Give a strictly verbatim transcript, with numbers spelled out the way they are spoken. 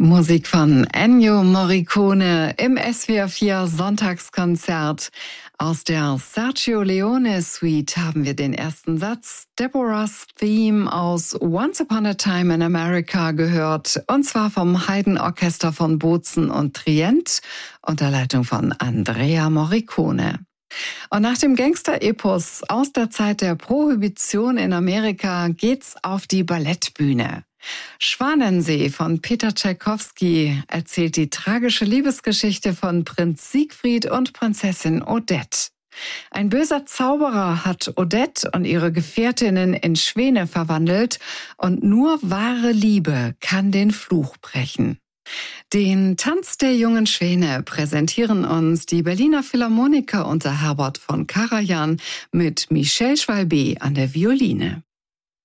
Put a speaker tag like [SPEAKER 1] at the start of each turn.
[SPEAKER 1] Musik von Ennio Morricone im S W R vier Sonntagskonzert. Aus der Sergio Leone Suite haben wir den ersten Satz Deborah's Theme aus Once Upon a Time in America gehört, und zwar vom Haydn Orchester von Bozen und Trient unter Leitung von Andrea Morricone. Und nach dem Gangster-Epos aus der Zeit der Prohibition in Amerika geht's auf die Ballettbühne. Schwanensee von Peter Tschaikowski erzählt die tragische Liebesgeschichte von Prinz Siegfried und Prinzessin Odette. Ein böser Zauberer hat Odette und ihre Gefährtinnen in Schwäne verwandelt, und nur wahre Liebe kann den Fluch brechen. Den Tanz der jungen Schwäne präsentieren uns die Berliner Philharmoniker unter Herbert von Karajan mit Michel Schwalbe an der Violine.